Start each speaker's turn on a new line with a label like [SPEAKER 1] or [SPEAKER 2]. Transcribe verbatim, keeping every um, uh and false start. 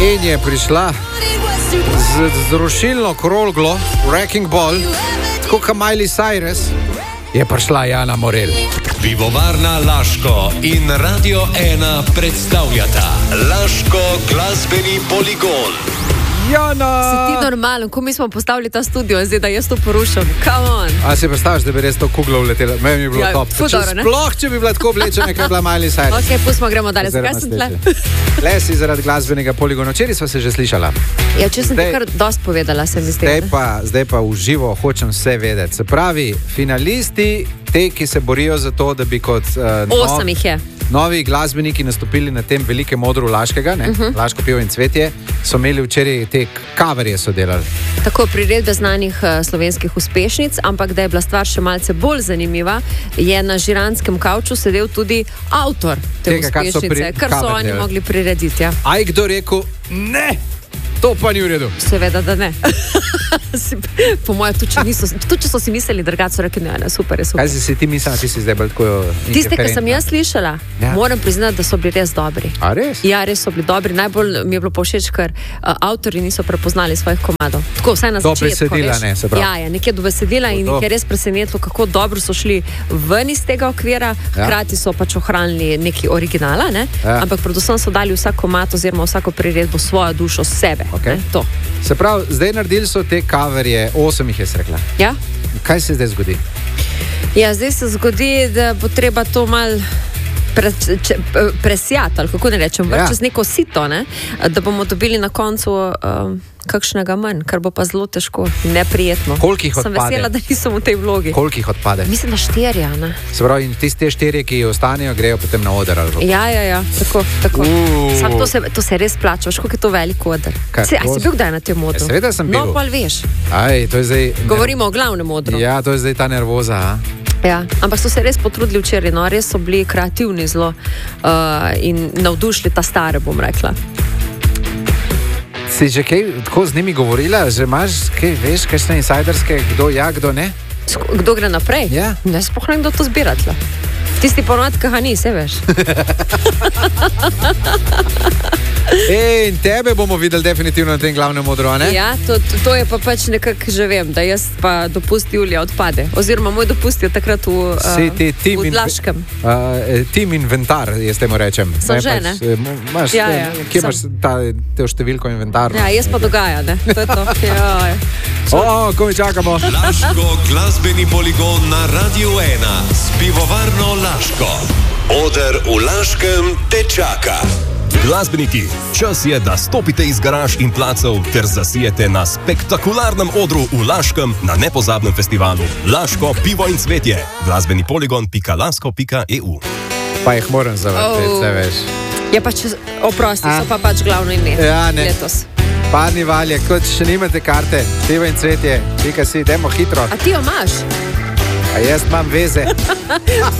[SPEAKER 1] In je prišla z, z rušilno kroglo, Wrecking Ball, tako kot Miley Cyrus, je prišla Jana Morel.
[SPEAKER 2] Pivovarna Laško in Radio ena predstavljata Laško glasbeni poligon.
[SPEAKER 1] Jana!
[SPEAKER 3] Si ti normalen, ko mi smo postavili ta studio, zdaj da jaz to porušam. Come on!
[SPEAKER 1] A si predstavljaš, da bi res to kuglo vletela? Meni bi bilo
[SPEAKER 3] Ja,
[SPEAKER 1] top.
[SPEAKER 3] ful
[SPEAKER 1] Če
[SPEAKER 3] dobro, ne?
[SPEAKER 1] sploh, če bi bila tako oblečena, kot je bila Miley Cyrus.
[SPEAKER 3] Ok, pustimo, gremo dalje. Zakaj sem tle?
[SPEAKER 1] Le si zaradi glasbenega poligona. Včeraj sva se že slišala.
[SPEAKER 3] Ja, če sem ti
[SPEAKER 1] Zdaj-
[SPEAKER 3] kar dost povedala, se mi zdi.
[SPEAKER 1] Zdaj pa, zdaj pa v živo hočem vse vedeti. Se pravi, finalisti, te, ki se borijo za to, da bi kot uh,
[SPEAKER 3] Osem jih je.
[SPEAKER 1] novi glasbeniki nastopili na tem velikem odru Laškega, ne? Uh-huh. Laško pivo in cvetje, so imeli včeraj te coverje so delali.
[SPEAKER 3] Tako priredbe znanih uh, slovenskih uspešnic, ampak da je bila stvar še malce bolj zanimiva, je na žiranskem kavču sedel tudi avtor te
[SPEAKER 1] Tega, kar so
[SPEAKER 3] uspešnice,
[SPEAKER 1] pri-
[SPEAKER 3] kar so
[SPEAKER 1] cover
[SPEAKER 3] oni
[SPEAKER 1] delali.
[SPEAKER 3] mogli prirediti. Ja.
[SPEAKER 1] A je kdo rekel, ne, to pa ni v redu.
[SPEAKER 3] Seveda, da ne. Si- po mojem, tudi če, niso, tudi če so si mislili drugače, so rekli, ne, ne, super je, super.
[SPEAKER 1] Kaj si si ti mislila, ti si zdaj bolj tako
[SPEAKER 3] Tiste, ki sem
[SPEAKER 1] indiferentna?
[SPEAKER 3] jaz slišala,
[SPEAKER 1] Ja.
[SPEAKER 3] ja. moram priznati, da so bili res dobri.
[SPEAKER 1] A res?
[SPEAKER 3] Ja, res so bili dobri. Najbolj mi je bilo povšeč, ker uh, avtorji niso prepoznali svojih komadov. Tako vsaj na
[SPEAKER 1] Do
[SPEAKER 3] začetku.
[SPEAKER 1] besedila,
[SPEAKER 3] veš.
[SPEAKER 1] ne, se pravi.
[SPEAKER 3] Ja, ja, nekje do besedila in
[SPEAKER 1] To, to.
[SPEAKER 3] jih je res presenetilo, kako dobro so šli ven iz tega okvira,
[SPEAKER 1] Ja.
[SPEAKER 3] hkrati so pač ohranili neki originala, ne?
[SPEAKER 1] Ja.
[SPEAKER 3] Ampak predvsem so dali vsak komad oziroma vsako priredbo svojo dušo sebe.
[SPEAKER 1] Okej.
[SPEAKER 3] Ne? To.
[SPEAKER 1] Se pravi, zdaj naredili so te coverje, osem jih je rekla.
[SPEAKER 3] Ja?
[SPEAKER 1] Kaj se zdaj zgodi?
[SPEAKER 3] Ja, zdaj se zgodi, da bo treba to mal pre, če, presjati, ali kako ne rečem,
[SPEAKER 1] Ja.
[SPEAKER 3] ja. čez neko sito, ne? Da bomo dobili na koncu um, kakšnega manj, kar bo pa zelo težko in neprijetno.
[SPEAKER 1] Koliko jih
[SPEAKER 3] Sem
[SPEAKER 1] odpade?
[SPEAKER 3] vesela, da nisem v tej vlogi.
[SPEAKER 1] Koliko jih odpade?
[SPEAKER 3] Mislim, da štirja, ne?
[SPEAKER 1] Se pravi, in tiste štirje, ki ostanejo, grejo potem na oder. Ali kako?
[SPEAKER 3] Ja, ja, ja, tako, tako.
[SPEAKER 1] Uh.
[SPEAKER 3] Sam to se, to se res plača, veš, koliko je to velik oder.
[SPEAKER 1] Kaj,
[SPEAKER 3] Si, a
[SPEAKER 1] to-
[SPEAKER 3] si bil kdaj na tem odru?
[SPEAKER 1] Ja, seveda sem bil.
[SPEAKER 3] No, pa veš,
[SPEAKER 1] Aj, to je zdaj...
[SPEAKER 3] govorimo o glavnem odru.
[SPEAKER 1] Ja, to je zdaj ta nervoza. A?
[SPEAKER 3] Ja, ampak so se res potrudili včeraj, no, res so bili kreativni zelo uh, in navdušili ta stare, bom rekla.
[SPEAKER 1] Si že kaj tako z njimi govorila? Že imaš kaj, veš, kakšne insajderske, kdo ja, kdo ne?
[SPEAKER 3] Sk- Kdo gre naprej?
[SPEAKER 1] Ja.
[SPEAKER 3] Ne sploh ne, kdo to zbira tla. Tisti ponovadi, ki ga ni, se veš.
[SPEAKER 1] Ej, in tebe bomo videli definitivno na tem glavnem odru, a ne?
[SPEAKER 3] Ja, to, to, to je pa pač nekako že vem, da jaz pa dopust Julija odpade. Oziroma moj dopust je takrat v, uh,
[SPEAKER 1] Si ti tim,
[SPEAKER 3] v
[SPEAKER 1] in,
[SPEAKER 3] Laškem.
[SPEAKER 1] uh, tim inventar, jaz temu rečem.
[SPEAKER 3] Sem že,
[SPEAKER 1] pač,
[SPEAKER 3] ne?
[SPEAKER 1] eh, Imaš,
[SPEAKER 3] Ja,
[SPEAKER 1] eh,
[SPEAKER 3] ja,
[SPEAKER 1] kje
[SPEAKER 3] sem.
[SPEAKER 1] imaš ta, te številko inventarno?
[SPEAKER 3] Ja, jaz pa dogaja, ne? To je to. Ja, ja.
[SPEAKER 1] O, ko mi čakamo.
[SPEAKER 2] Laško glasbeni poligon na Radio ena s pivovarno Laško. Oder v Laškem te čaka.
[SPEAKER 4] Glasbeniki, čas je, da stopite iz garaž in placev ter zasijete na spektakularnem odru v Laškem na nepozabnem festivalu Laško pivo in cvetje. Glasbeni poligon pika lasko pika e u.
[SPEAKER 1] Pa jih moram zavrteti,
[SPEAKER 3] Oh.
[SPEAKER 1] vse veš.
[SPEAKER 3] Je pač, oprosti,
[SPEAKER 1] A?
[SPEAKER 3] so pa pač glavno ime.
[SPEAKER 1] Ja, ne.
[SPEAKER 3] Letos.
[SPEAKER 1] Padni valje, kot še nimate karte, pivo in cvetje, pika si, dajmo hitro.
[SPEAKER 3] A ti jo imaš?
[SPEAKER 1] A jaz imam veze.